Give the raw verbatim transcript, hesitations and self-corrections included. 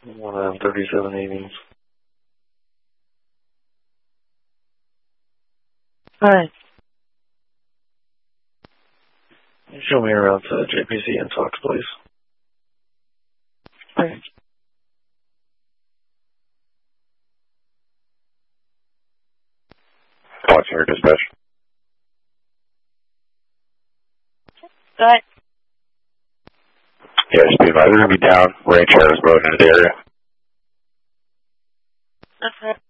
one of them thirty-seven eighties. Hi. Show me around to J P C and Talks, please. Okay. Talks here, dispatch. Go ahead. Yeah, just be advised, we're going to be down. Range share is moving into the area. Okay.